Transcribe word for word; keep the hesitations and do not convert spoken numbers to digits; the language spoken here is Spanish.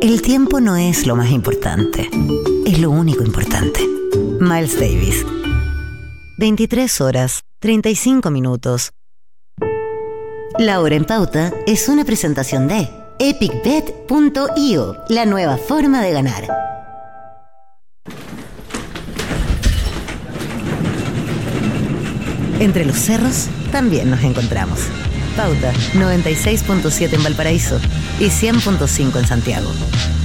El tiempo no es lo más importante, es lo único importante. Miles Davis. veintitrés horas, treinta y cinco minutos. La Hora en Pauta es una presentación de epic bet punto io, la nueva forma de ganar. Entre los cerros también nos encontramos. Pauta noventa y seis punto siete en Valparaíso y cien punto cinco en Santiago.